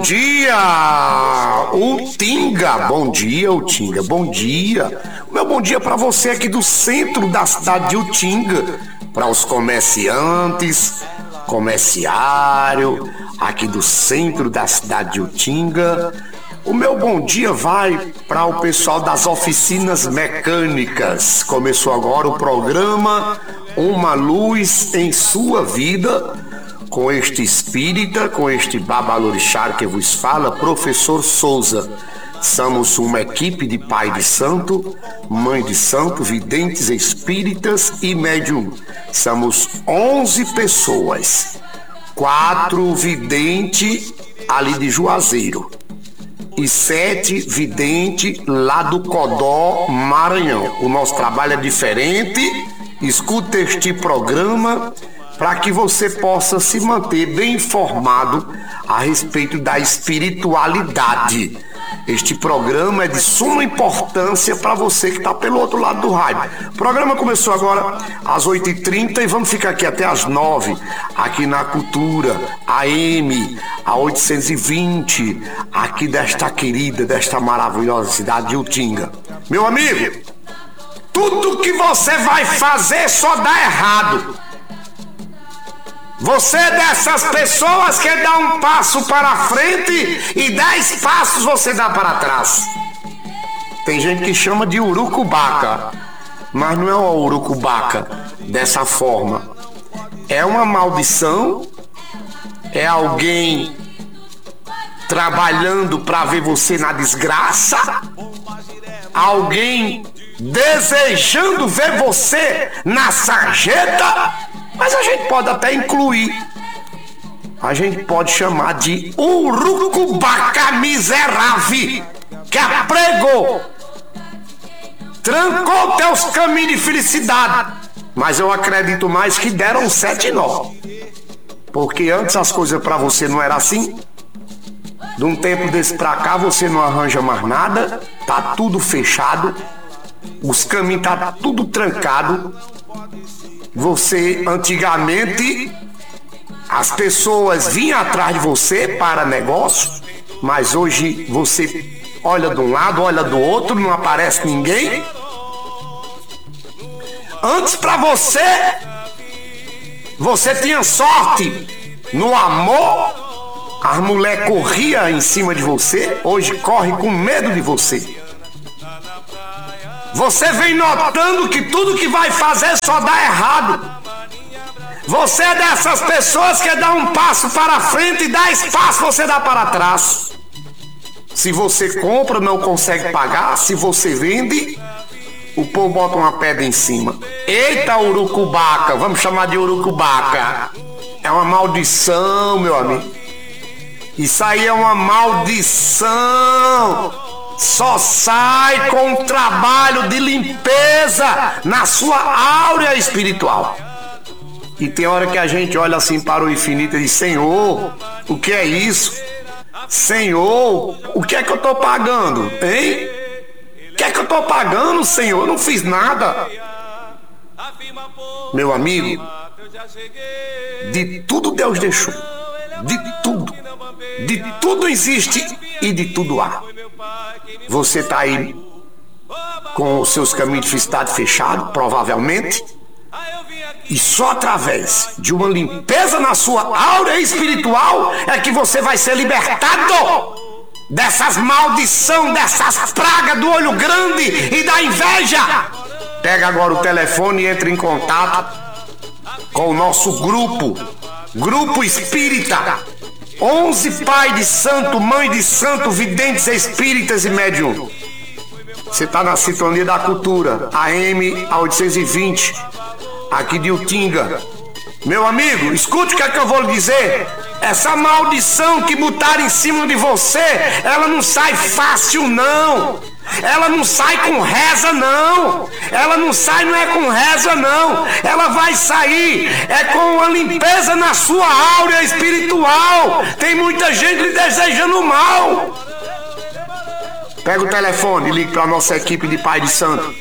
dia, Utinga. Bom dia, Utinga. Bom dia. Meu bom dia para você aqui do centro da cidade de Utinga, para os comerciantes, comerciário, aqui do centro da cidade de Utinga. O meu bom dia vai para o pessoal das oficinas mecânicas. Começou agora o programa Uma Luz em Sua Vida, com este espírita, com este babalorixá que vos fala, professor Souza. Somos uma equipe de pai de santo, mãe de santo, videntes espíritas e médium. Somos 11 pessoas, 4 videntes ali de Juazeiro e 7 videntes lá do Codó, Maranhão. O nosso trabalho é diferente. Escuta este programa para que você possa se manter bem informado a respeito da espiritualidade. Este programa é de suma importância para você que está pelo outro lado do rádio. O programa começou agora às 8h30 e vamos ficar aqui até às 9h, aqui na Cultura AM, a 820, aqui desta querida, desta maravilhosa cidade de Utinga. Meu amigo, tudo que você vai fazer só dá errado. Você é dessas pessoas que dá um passo para frente e 10 passos você dá para trás. Tem gente que chama de urucubaca, mas não é uma urucubaca dessa forma. É uma maldição, é alguém trabalhando para ver você na desgraça, alguém desejando ver você na sarjeta. Mas a gente pode até incluir, a gente pode chamar de urucubaca miserável, que apregou, trancou teus caminhos de felicidade. Mas eu acredito mais que deram 7 nó, porque antes as coisas para você não eram assim. De um tempo desse pra cá você não arranja mais nada, tá tudo fechado, os caminhos tá tudo trancado. Você, antigamente, as pessoas vinham atrás de você para negócio, mas hoje você olha de um lado, olha do outro, não aparece ninguém. Antes, para você tinha sorte no amor, as mulheres corriam em cima de você, hoje corre com medo de você. Você vem notando que tudo que vai fazer só dá errado. Você é dessas pessoas que dá um passo para frente e 10 passos você dá para trás. Se você compra, não consegue pagar. Se você vende, o povo bota uma pedra em cima. Eita, urucubaca, vamos chamar de urucubaca. É uma maldição, meu amigo. Isso aí é uma maldição. Só sai com um trabalho de limpeza na sua áurea espiritual. E tem hora que a gente olha assim para o infinito e diz: Senhor, o que é isso? Senhor, o que é que eu estou pagando? Hein? O que é que eu estou pagando, Senhor? Eu não fiz nada. Meu amigo, de tudo Deus deixou. De tudo. De tudo existe e de tudo há. Você está aí com os seus caminhos de felicidade fechados, provavelmente, e só através de uma limpeza na sua áurea espiritual é que você vai ser libertado dessas maldições, dessas pragas do olho grande e da inveja. Pega agora o telefone e entre em contato com o nosso grupo espírita. 11 pai de santo, mãe de santo, videntes espíritas e médium. Você está na sintonia da Cultura, AM a 820, aqui de Utinga. Meu amigo, escute o que é que eu vou lhe dizer. Essa maldição que botaram em cima de você, ela não sai fácil não. Ela não sai com reza não. Ela não sai, não é com reza não. Ela vai sair com uma limpeza na sua áurea espiritual. Tem muita gente lhe desejando mal. Pega o telefone e ligue para a nossa equipe de Pai de Santo.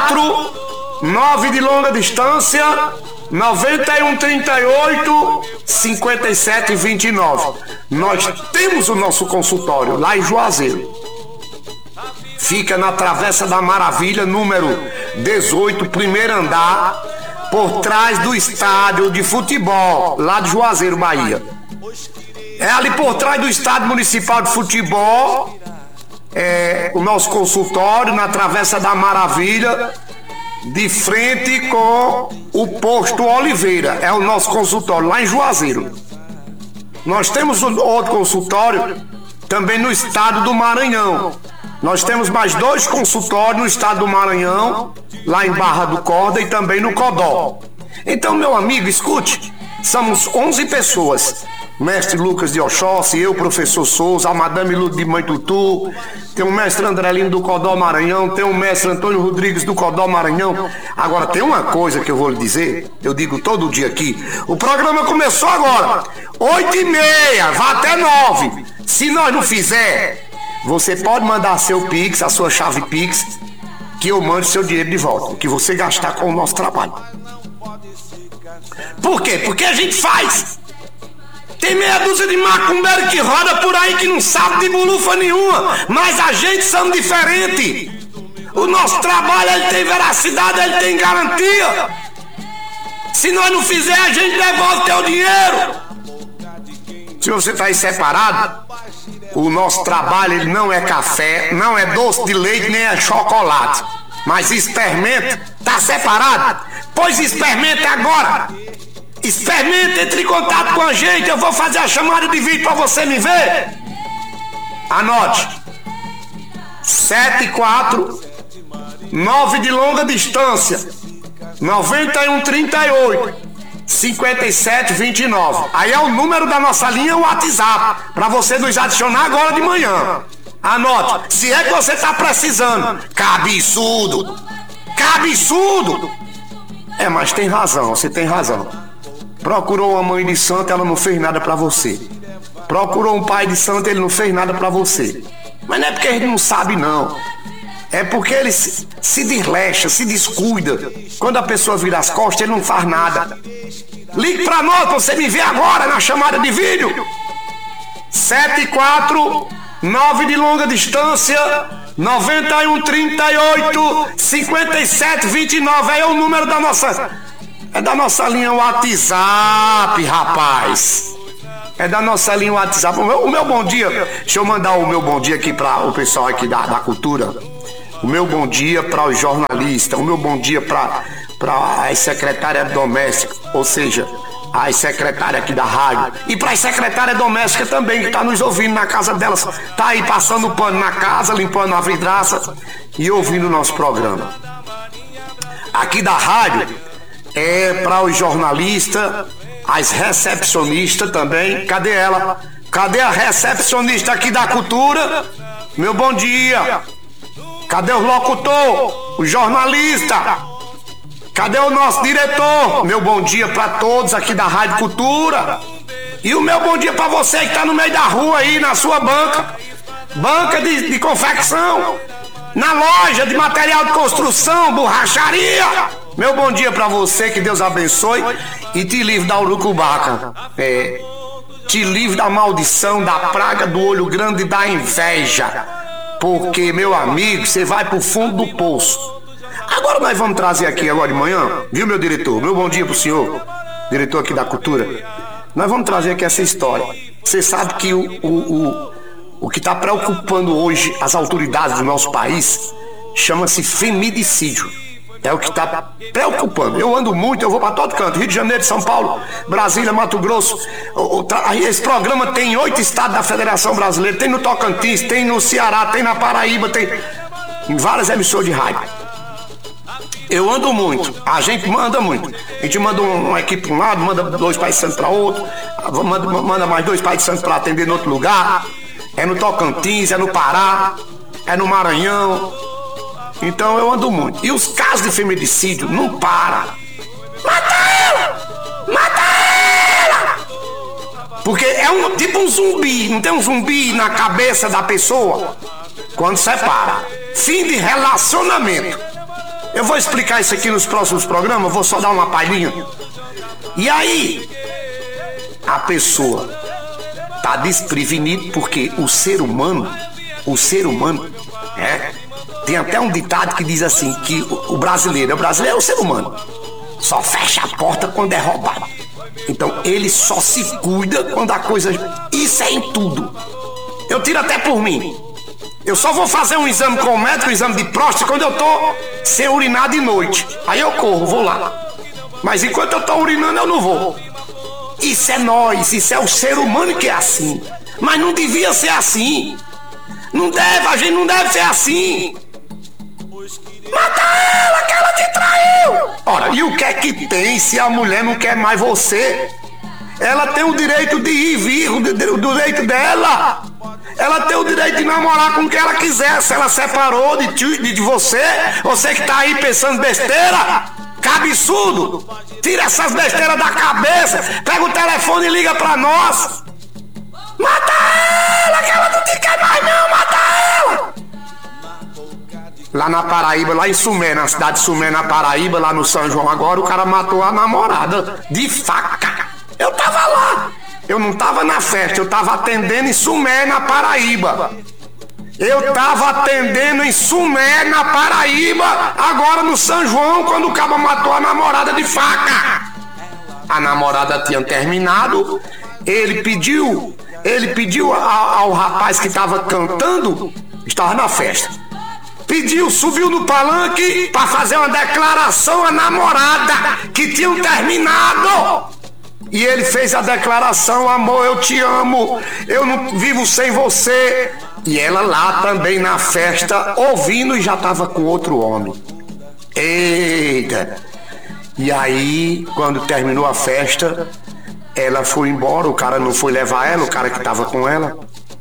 749 de longa distância, 9138 5729. Nós temos o nosso consultório lá em Juazeiro. Fica na Travessa da Maravilha, número 18, primeiro andar, por trás do estádio de futebol, lá de Juazeiro, Bahia. É ali por trás do estádio municipal de futebol, o nosso consultório, na Travessa da Maravilha, de frente com o posto Oliveira. É o nosso consultório lá em Juazeiro. Nós temos outro consultório também no estado do Maranhão. Nós temos mais 2 consultórios no estado do Maranhão, lá em Barra do Corda e também no Codó. Então, meu amigo, escute, somos 11 pessoas. Mestre Lucas de Oxóssi, eu, professor Souza, a Madame Lude de Mãe Tutu, tem o mestre Andrelino do Codó Maranhão, tem o mestre Antônio Rodrigues do Codó Maranhão. Agora, tem uma coisa que eu vou lhe dizer, eu digo todo dia aqui, o programa começou agora, 8h30, vai até 9. Se nós não fizer, você pode mandar seu Pix, a sua chave Pix, que eu mando seu dinheiro de volta, que você gastar com o nosso trabalho. Por quê? Porque a gente faz. Tem meia dúzia de macumbeiro que roda por aí que não sabe de bulufa nenhuma, mas a gente somos diferente. O nosso trabalho, ele tem veracidade, ele tem garantia. Se nós não fizer, a gente devolve teu dinheiro. Se você está aí separado, o nosso trabalho, ele não é café, não é doce de leite, nem é chocolate. Mas experimente, tá separado? Pois experimente agora. Experimente, entre em contato com a gente. Eu vou fazer a chamada de vídeo para você me ver. Anote: 749 de longa distância, 9138 5729. Aí é o número da nossa linha WhatsApp, para você nos adicionar agora de manhã. Anote: se é que você tá precisando. Cabeçudo. Mas tem razão, você tem razão. Procurou uma mãe de santo, ela não fez nada pra você. Procurou um pai de santo, ele não fez nada pra você. Mas não é porque ele não sabe, não. É porque ele se deslecha, se descuida. Quando a pessoa vira as costas, ele não faz nada. Ligue pra nós, pra você me ver agora na chamada de vídeo. 749 de longa distância, 9138 5729. Aí é o número da nossa... É da nossa linha WhatsApp, rapaz. É da nossa linha WhatsApp. O meu bom dia, deixa eu mandar o meu bom dia aqui para o pessoal aqui da cultura. O meu bom dia para os jornalistas. O meu bom dia para as secretárias domésticas, ou seja, as secretárias aqui da rádio. E para as secretárias domésticas também, que tá nos ouvindo na casa delas. Tá aí passando pano na casa, limpando a vidraça e ouvindo o nosso programa. Aqui da rádio. É para os jornalistas, as recepcionistas também. Cadê ela? Cadê a recepcionista aqui da cultura? Meu bom dia. Cadê o locutor? O jornalista? Cadê o nosso diretor? Meu bom dia para todos aqui da Rádio Cultura. E o meu bom dia para você que tá no meio da rua aí, na sua banca. Banca de confecção. Na loja de material de construção, borracharia. Meu bom dia pra você, que Deus abençoe e te livre da urucubaca. Te livre da maldição, da praga do olho grande e da inveja. Porque, meu amigo, você vai pro fundo do poço. Agora nós vamos trazer aqui agora de manhã, viu, meu diretor? Meu bom dia pro senhor, diretor aqui da cultura. Nós vamos trazer aqui essa história. Você sabe que o que está preocupando hoje as autoridades do nosso país chama-se feminicídio. É o que está preocupando. Eu ando muito, eu vou para todo canto. Rio de Janeiro, São Paulo, Brasília, Mato Grosso. Esse programa tem em 8 estados da Federação Brasileira. Tem no Tocantins, tem no Ceará, tem na Paraíba, tem em várias emissoras de rádio. Eu ando muito, a gente manda muito. A gente manda uma equipe para um lado, manda 2 pais de santo para outro, manda mais 2 pais de santo para atender em outro lugar. É no Tocantins, é no Pará, é no Maranhão. Então eu ando muito. E os casos de feminicídio não param. Mata ela! Mata ela! Porque é tipo um zumbi. Não tem um zumbi na cabeça da pessoa? Quando separa. Fim de relacionamento. Eu vou explicar isso aqui nos próximos programas. Vou só dar uma palhinha. E aí, a pessoa tá desprevenido, porque o ser humano, tem até um ditado que diz assim, que o brasileiro é o ser humano, só fecha a porta quando é roubado. Então ele só se cuida quando a coisa... Isso é em tudo. Eu tiro até por mim. Eu só vou fazer um exame com o médico, um exame de próstata, quando eu tô sem urinar de noite. Aí eu corro, vou lá. Mas enquanto eu tô urinando, eu não vou. Isso é nós, isso é o ser humano que é assim. Mas não devia ser assim. Não deve, a gente não deve ser assim. Mata ela, que ela te traiu! Ora, e o que é que tem se a mulher não quer mais você? Ela tem o direito de ir e vir, o direito dela. Ela tem o direito de namorar com quem ela quiser. Se ela separou de você que tá aí pensando besteira, cabeçudo, tira essas besteiras da cabeça, pega o telefone e liga pra nós. Mata ela, que ela não te quer mais não, mata ela! Lá na Paraíba, lá em Sumé, na cidade de Sumé, na Paraíba, lá no São João, agora o cara matou a namorada de faca. Eu tava lá. Eu não tava na festa, eu tava atendendo em Sumé, na Paraíba. Eu tava atendendo em Sumé, na Paraíba, agora no São João, quando o cara matou a namorada de faca. A namorada tinha terminado, ele pediu ao rapaz que tava cantando, estava na festa. Subiu no palanque pra fazer uma declaração à namorada que tinham terminado. E ele fez a declaração: amor, eu te amo, eu não vivo sem você. E ela lá também na festa, ouvindo, e já tava com outro homem. Eita! E aí, quando terminou a festa, ela foi embora, o cara não foi levar ela, o cara que tava com ela.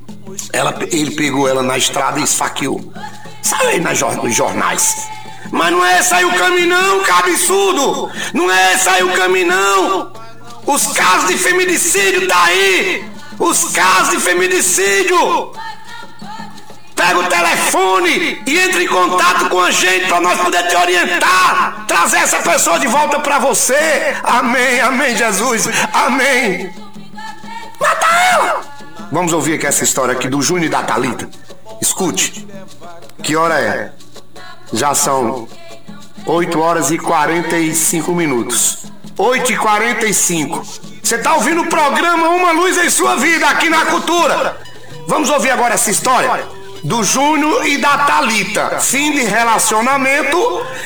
Ele pegou ela na estrada e esfaqueou. Saiu aí nos jornais. Mas não é esse aí o caminho não, cabeçudo! Não é esse aí o caminho não! Os casos de feminicídio tá aí! Os casos de feminicídio! Pega o telefone e entre em contato com a gente para nós poder te orientar, trazer essa pessoa de volta para você. Amém, amém, Jesus, amém. Mata ela! Vamos ouvir aqui essa história aqui do Júnior e da Thalita. Escute. Que hora é? Já são 8h45. 8h45. Você tá ouvindo o programa Uma Luz em Sua Vida aqui na Cultura. Vamos ouvir agora essa história do Júnior e da Thalita. Fim de relacionamento